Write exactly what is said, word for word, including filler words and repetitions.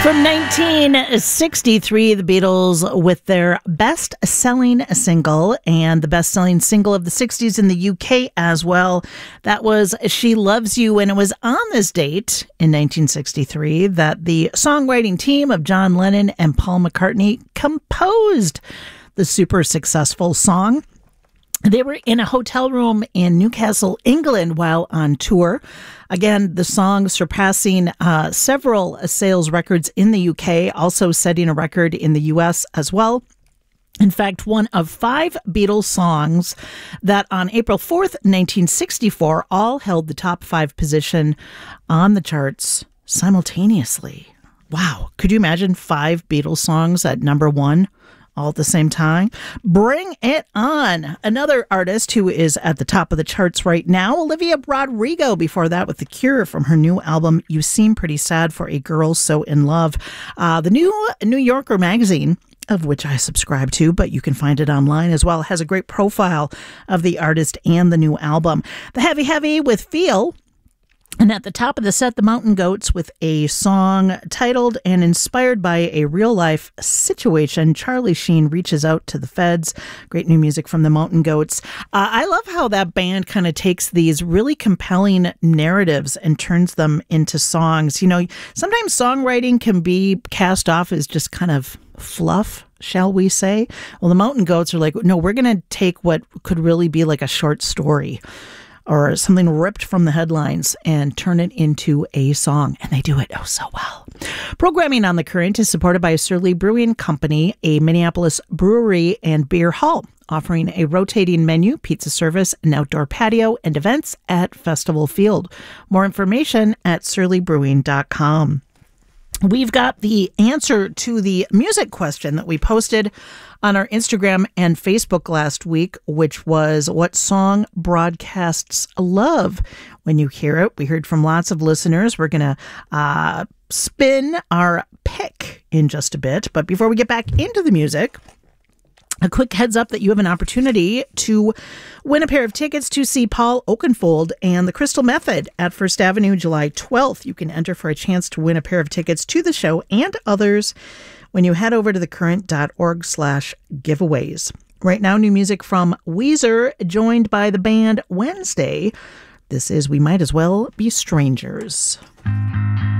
From nineteen sixty-three, the Beatles with their best-selling single and the best-selling single of the sixties in the U K as well. That was She Loves You, and it was on this date in nineteen sixty-three that the songwriting team of John Lennon and Paul McCartney composed the super successful song. They were in a hotel room in Newcastle, England, while on tour. Again, the song surpassing uh, several sales records in the U K, also setting a record in the U S as well. In fact, one of five Beatles songs that on April fourth, nineteen sixty-four, all held the top five position on the charts simultaneously. Wow. Could you imagine five Beatles songs at number one all at the same time? Bring it on. Another artist who is at the top of the charts right now, Olivia Rodrigo. Before that, with The Cure from her new album, You Seem Pretty Sad for a Girl So in Love. Uh, the new New Yorker magazine, of which I subscribe to, but you can find it online as well, has a great profile of the artist and the new album. The Heavy Heavy with Feel. And at the top of the set, the Mountain Goats with a song titled and inspired by a real-life situation. Charlie Sheen reaches out to the feds. Great new music from the Mountain Goats. Uh, I love how that band kind of takes these really compelling narratives and turns them into songs. You know, sometimes songwriting can be cast off as just kind of fluff, shall we say. Well, the Mountain Goats are like, no, we're going to take what could really be like a short story or something ripped from the headlines and turn it into a song. And they do it oh so well. Programming on The Current is supported by Surly Brewing Company, a Minneapolis brewery and beer hall, offering a rotating menu, pizza service, an outdoor patio, and events at Festival Field. More information at surly brewing dot com. We've got the answer to the music question that we posted on our Instagram and Facebook last week, which was, what song broadcasts love when you hear it? We heard from lots of listeners. We're going to uh, spin our pick in just a bit. But before we get back into the music, a quick heads up that you have an opportunity to win a pair of tickets to see Paul Oakenfold and the Crystal Method at First Avenue, July twelfth. You can enter for a chance to win a pair of tickets to the show and others when you head over to thecurrent.org slash giveaways. Right now, new music from Weezer, joined by the band Wednesday. This is We Might As Well Be Strangers.